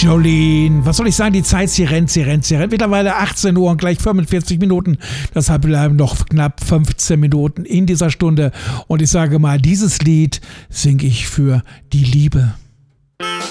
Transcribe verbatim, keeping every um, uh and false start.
Jolene, was soll ich sagen, die Zeit, sie rennt, sie rennt, sie rennt. Mittlerweile achtzehn Uhr und gleich fünfundvierzig Minuten. Deshalb bleiben noch knapp fünfzehn Minuten in dieser Stunde. Und ich sage mal, dieses Lied singe ich für die Liebe.